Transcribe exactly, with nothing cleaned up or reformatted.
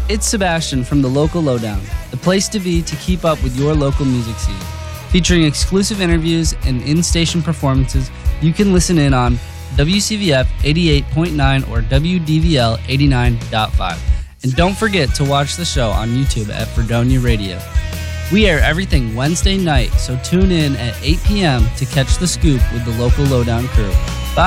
It's Sebastian from the Local Lowdown, the place to be to keep up with your local music scene. Featuring exclusive interviews and in-station performances, you can listen in on W C V F eighty-eight point nine or W D V L eighty-nine point five. And don't forget to watch the show on YouTube at Fredonia Radio. We air everything Wednesday night, so tune in at eight p.m. to catch the scoop with the Local Lowdown crew.